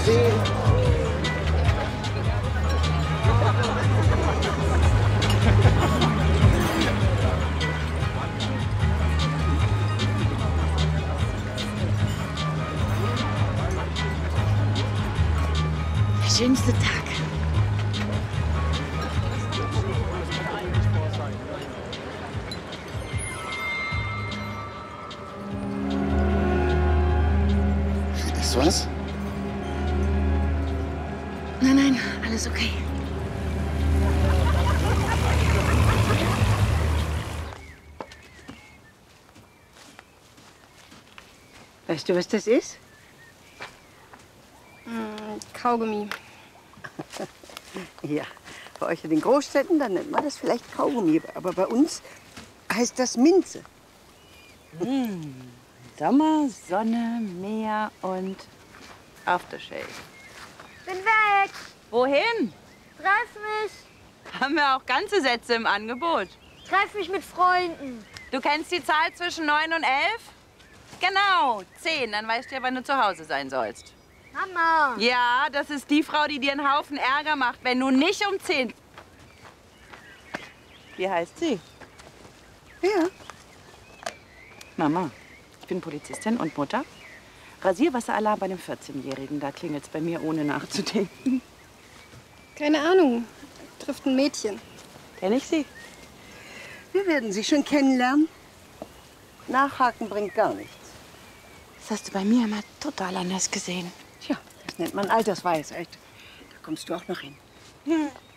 Wiedersehen. Der schönste Tag. Ist was? Nein, nein, alles okay. Weißt du, was das ist? Kaugummi. Ja, bei euch in den Großstädten, dann nennt man das vielleicht Kaugummi. Aber bei uns heißt das Minze. Sommer, Sonne, Meer und Aftershave. Bin weg. Wohin? Treff mich. Haben wir auch ganze Sätze im Angebot. Treff mich mit Freunden. Du kennst die Zahl zwischen 9 und 11? Genau, 10. Dann weißt du ja, wann du zu Hause sein sollst. Mama. Ja, das ist die Frau, die dir einen Haufen Ärger macht, wenn du nicht um 10... Wie heißt sie? Ja. Mama, ich bin Polizistin und Mutter. Rasierwasseralarm bei einem 14-Jährigen. Da klingelt's bei mir, ohne nachzudenken. Keine Ahnung. Trifft ein Mädchen. Kenn ich sie? Wir werden sie schon kennenlernen. Nachhaken bringt gar nichts. Das hast du bei mir immer total anders gesehen. Tja, das nennt man Altersweisheit. Da kommst du auch noch hin.